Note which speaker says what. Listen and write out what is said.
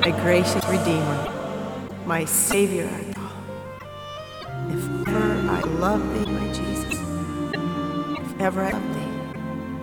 Speaker 1: my gracious Redeemer, my Savior art thou. If ever I love thee, my Jesus, if ever I love thee,